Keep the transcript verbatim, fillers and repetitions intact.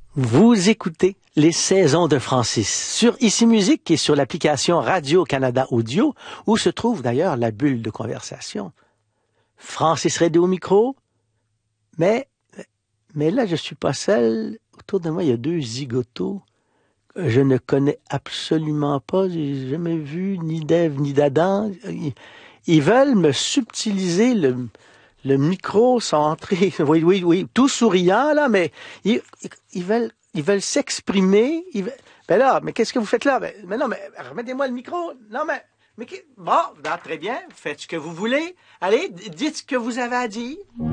Vous écoutez les saisons de Francis sur Ici Musique et sur l'application Radio-Canada Audio, où se trouve d'ailleurs la bulle de conversation. Francis Redé au micro, mais, mais là je suis pas seul. Autour de moi, il y a deux zigotos que je ne connais absolument pas. J'ai jamais vu ni d'Ève ni d'Adam. Ils, ils veulent me subtiliser le... Le micro centré, oui, oui, oui, tout souriant, là, mais ils, ils veulent, ils veulent s'exprimer. Ils veulent... Ben là, mais qu'est-ce que vous faites là? Ben, mais non, mais remettez-moi le micro. Non, mais, mais bon, ben, très bien, faites ce que vous voulez. Allez, dites ce que vous avez à dire.